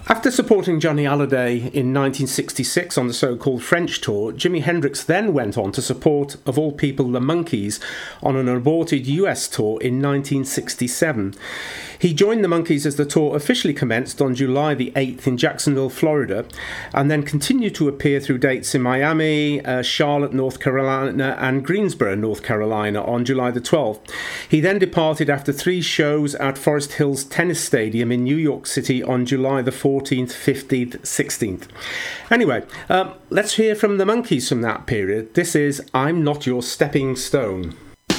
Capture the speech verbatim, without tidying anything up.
After supporting Johnny Hallyday in nineteen sixty-six on the so-called French tour, Jimi Hendrix then went on to support, of all people, the Monkees on an aborted U S tour in nineteen sixty-seven. He joined the Monkees as the tour officially commenced on July the eighth in Jacksonville, Florida, and then continued to appear through dates in Miami, uh, Charlotte, North Carolina, and Greensboro, North Carolina on July the twelfth. He then departed after three shows at Forest Hills Tennis Stadium in New York City on July the fourteenth, fifteenth, sixteenth. Anyway, um, let's hear from the Monkees from that period. This is I'm Not Your Stepping Stone.